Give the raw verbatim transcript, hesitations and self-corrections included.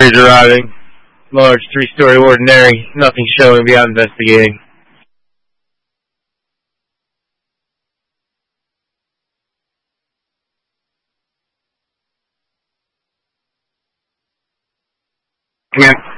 Crews arriving. Large three-story ordinary. Nothing showing beyond investigating. Come here.